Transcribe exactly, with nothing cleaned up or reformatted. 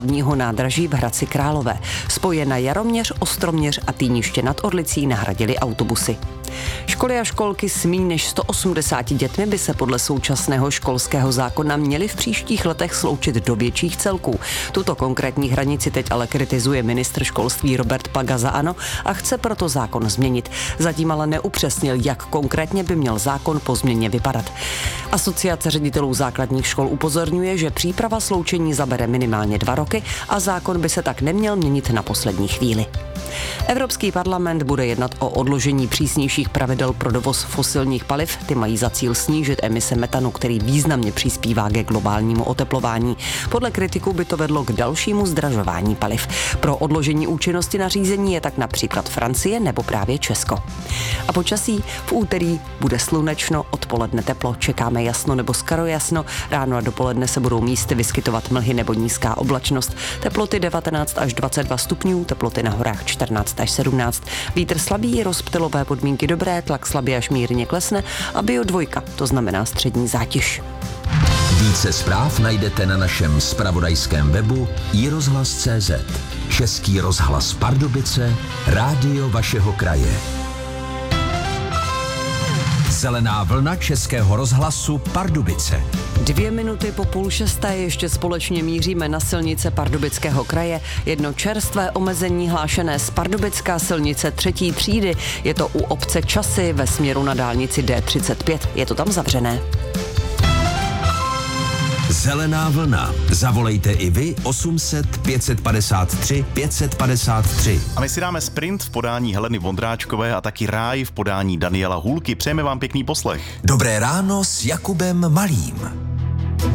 hlavního nádraží v Hradci Králové. Spoje na Jaroměř, Ostroměř a Týniště nad Orlicí nahradily autobusy. Školy a školky s míň než sto osmdesáti dětmi by se podle současného školského zákona měly v příštích letech sloučit do větších celků. Tuto konkrétní hranici teď ale kritizuje ministr školství Robert Plaga za ANO a chce proto zákon změnit. Zatím ale neupřesnil, jak konkrétně by měl zákon po změně vypadat. Asociace ředitelů základních škol upozorňuje, že příprava sloučení zabere minimálně dva roky a zákon by se tak neměl měnit na poslední chvíli. Evropský parlament bude jednat o odložení přísnějších pravidel pro dovoz fosilních paliv. Ty mají za cíl snížit emise metanu, který významně přispívá ke globálnímu oteplování. Podle kritiků by to vedlo k dalšímu zdražování paliv. Pro odložení účinnosti nařízení je tak například Francie nebo právě Česko. A počasí: v úterý bude slunečno, odpoledne teplo, čekáme jasno nebo skoro-jasno, ráno a dopoledne se budou místy vyskytovat mlhy nebo nízká oblačnost. Teploty devatenáct až dvacet dva stupňů, teploty na horách čtrnáct až sedmnáct. Vítr slabý, rozptylové podmínky dobré, tlak slabě až mírně klesne a bio dvojka, to znamená střední zátěž. Více zpráv najdete na našem zpravodajském webu i rozhlas tečka cé zet. Český rozhlas Pardubice, rádio vašeho kraje. Zelená vlna Českého rozhlasu Pardubice. Dvě minuty po půl šesté ještě společně míříme na silnice Pardubického kraje. Jedno čerstvé omezení hlášené z Pardubická silnice třetí třídy. Je to u obce Časy ve směru na dálnici D třicet pět. Je to tam zavřené. Zelená vlna. Zavolejte i vy osm set pět set padesát tři pět set padesát tři. A my si dáme sprint v podání Heleny Vondráčkové a taky ráj v podání Daniela Hůlky. Přejeme vám pěkný poslech. Dobré ráno s Jakubem Malým.